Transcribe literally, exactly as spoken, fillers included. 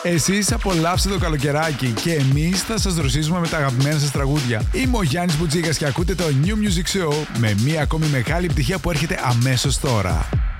Εσείς απολαύστε το καλοκαιράκι και εμείς θα σας δροσίσουμε με τα αγαπημένα σας τραγούδια. Είμαι ο Γιάννης Μπουτζίκας και ακούτε το New Music Show με μία ακόμη μεγάλη επιτυχία που έρχεται αμέσως τώρα.